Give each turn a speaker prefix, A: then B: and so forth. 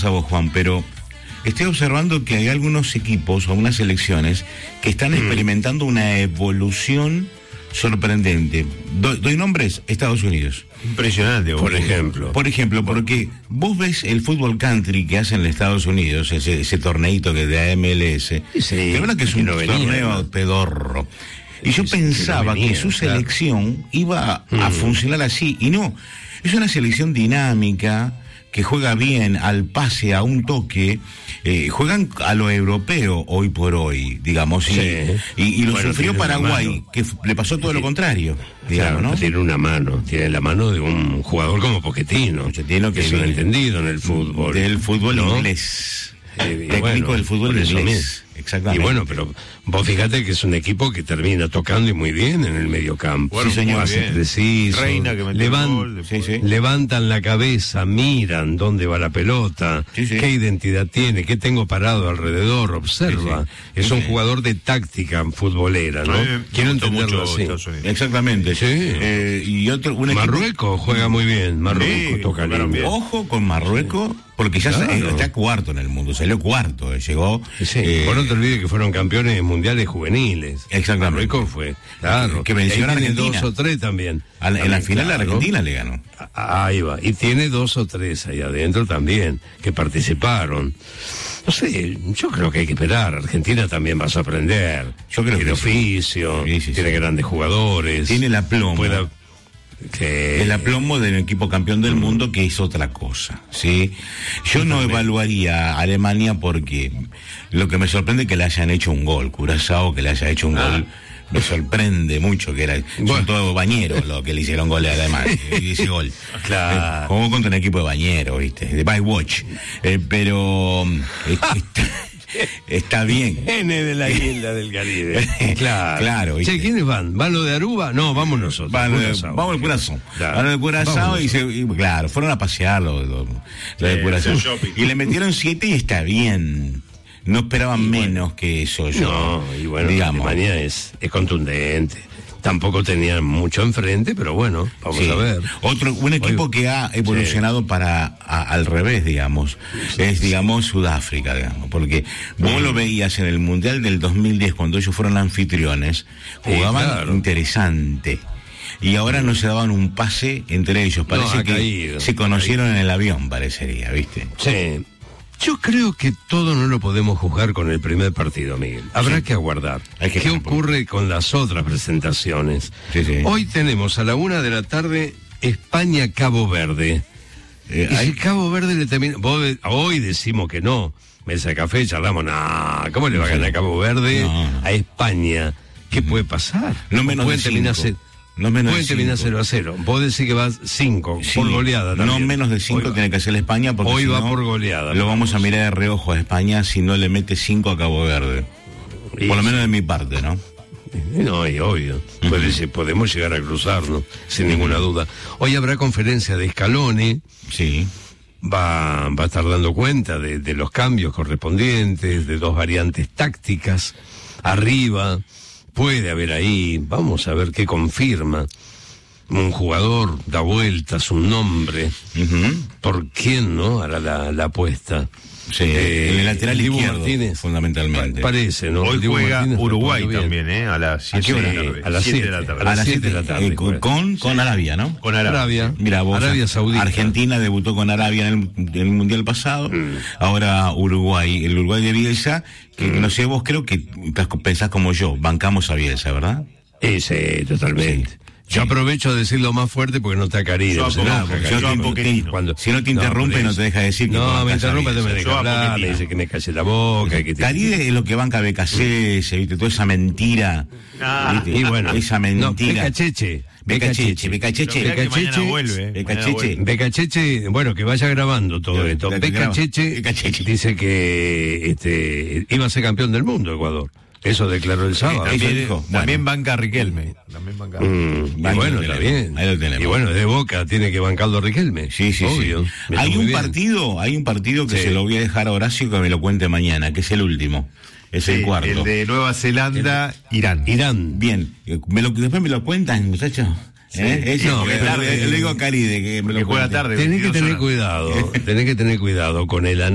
A: a vos, Juan, pero estoy observando que hay algunos equipos o unas selecciones que están experimentando una evolución sorprendente. Doy nombres: Estados Unidos.
B: Impresionante,
A: Por ejemplo, porque vos ves el fútbol country que hacen en Estados Unidos, ese torneito que de MLS,
B: sí,
A: la verdad que es un torneo
B: ¿no?
A: pedorro. Y yo pensaba que su selección iba a funcionar así, y no. Es una selección dinámica, que juega bien al pase, a un toque, juegan a lo europeo hoy por hoy, digamos, y lo sufrió Paraguay, que le pasó todo lo contrario, digamos,
B: claro,
A: ¿no?
B: Tiene la mano de un jugador como Pochettino, que es un entendido en el fútbol.
A: Del fútbol, ¿no? Inglés. Técnico del fútbol inglés. Exactamente.
B: Y bueno, pero vos fíjate que es un equipo que termina tocando y muy bien en el mediocampo.
A: Sí, señor.
B: Hace preciso,
C: Reina que metió gol,
B: levantan la cabeza, miran dónde va la pelota, qué identidad tiene, qué tengo parado alrededor, observa. Es un jugador de táctica futbolera, ¿no? Quiero entenderlo así.
A: Exactamente. Y un
B: Marruecos juega muy bien. Marruecos toca bien.
A: Ojo con Marruecos, porque ya está cuarto en el mundo, salió cuarto, llegó.
B: Vos no te olvides que fueron campeones mundiales juveniles.
A: Exactamente.
B: Marruecos fue, claro.
A: Que venció a Argentina.
B: 2 o 3 también.
A: En la final la Argentina le ganó.
B: Ahí va. Y tiene 2 o 3 ahí adentro también, que participaron. No sé, yo creo que hay que esperar. Argentina también va a sorprender.
A: Yo creo
B: tiene
A: que
B: oficio, tiene grandes jugadores.
A: Tiene el aplomo. El aplomo del equipo campeón del mundo, que es otra cosa, ¿sí? Yo no evaluaría a Alemania, porque lo que me sorprende es que le hayan hecho un gol. Curazao, que le haya hecho un gol, me sorprende mucho, son todos bañeros los que le hicieron gol a Alemania, y ese gol.
B: Claro.
A: Como contra un equipo de bañeros, ¿viste? De Bywatch. Pero está bien.
B: N de la isla del Caribe.
A: Claro.
B: Che, ¿quiénes van? ¿Van los de Aruba? No, vamos nosotros.
A: Vamos al Curazao. Van al Curazao y claro, fueron a pasear los de Curazao. Y le metieron 7 y está bien. No esperaban menos que eso.
B: Digamos. Alemania es contundente. Tampoco tenían mucho enfrente, pero bueno, vamos a ver.
A: Un equipo que ha evolucionado al revés, digamos, es, Sudáfrica, digamos, porque vos lo veías en el Mundial del 2010, cuando ellos fueron anfitriones, jugaban interesante. Y ahora no se daban un pase entre ellos, parece que se conocieron en el avión, parecería, ¿viste?
B: Sí. Yo creo que todo no lo podemos juzgar con el primer partido, Miguel. Habrá que aguardar. ¿Qué ocurre con las otras presentaciones? Hoy tenemos a la 1 de la tarde España-Cabo Verde. Si Cabo Verde le termina... Hoy decimos que no. Mesa de café, charlamos. No, ¿cómo le va a ganar Cabo Verde a España? ¿Qué puede pasar?
A: No menos de 5.
B: Puede terminar 0-0. Vos decís que va 5 por goleada también.
A: No menos de 5 tiene que hacer la España, porque
B: hoy va por goleada.
A: Lo vamos a mirar de reojo a España si no le mete 5 a Cabo Verde. Por lo menos de mi parte, ¿no?
B: No, y obvio. Podemos llegar a cruzarnos, sin ninguna duda. Hoy habrá conferencia de Scaloni.
A: Sí.
B: Va a estar dando cuenta de los cambios correspondientes, de 2 variantes tácticas. Arriba puede haber ahí, vamos a ver qué confirma. Un jugador da vueltas, un nombre. ¿Por quién no hará la apuesta?
A: Sí, en el lateral
B: Dibu
A: izquierdo,
B: Martínez,
A: fundamentalmente.
B: Parece, ¿no?
C: Hoy
B: Dibu
C: juega
B: Martínez
C: Uruguay también, a las 7 de la tarde.
B: A las 7 de la tarde.
A: A las 7 de la tarde. Con Arabia, ¿no?
C: Con Arabia.
A: Mira vos,
B: Arabia Saudita.
A: Argentina debutó con Arabia en el Mundial pasado. Ahora Uruguay, el Uruguay de Bielsa, que no sé, vos creo que pensás como yo, bancamos a Bielsa, ¿verdad?
B: Sí, totalmente. Sí. Yo aprovecho de decirlo más fuerte porque no te acaride.
A: Si no te interrumpe, no te deja decir que
B: no, me interrumpe, te me deja hablar, me dice que me calle la boca.
A: Caride es lo que banca BKC, ¿viste? Toda esa mentira.
B: Y bueno,
A: esa mentira.
B: Becacheche, bueno, que vaya grabando todo esto. Becacheche dice que iba a ser campeón del mundo, Ecuador. Eso declaró el sábado.
C: También banca Riquelme.
B: Bueno, está bien.
A: Ahí lo tenemos.
B: Y bueno, de Boca tiene que bancarlo Riquelme.
A: Sí.
B: Obvio.
A: Hay un partido que se lo voy a dejar a Horacio que me lo cuente mañana, que es el último. Es el cuarto.
C: El de Nueva Zelanda, Irán.
A: Bien. Después me lo cuentan, muchachos. Le digo a Caride que me lo
C: juega tarde.
B: Tenés que tener cuidado con el